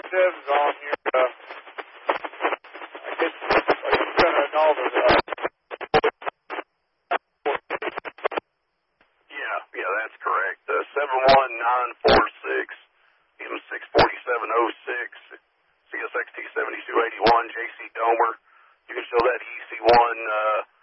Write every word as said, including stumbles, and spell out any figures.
says on your, uh, I guess, are you going to all the, uh, Yeah, yeah, that's correct. Uh, seven one nine four six, M six forty-seven oh six, C S X T seventy-two eighty-one, J C Domer. You can show that E C one uh,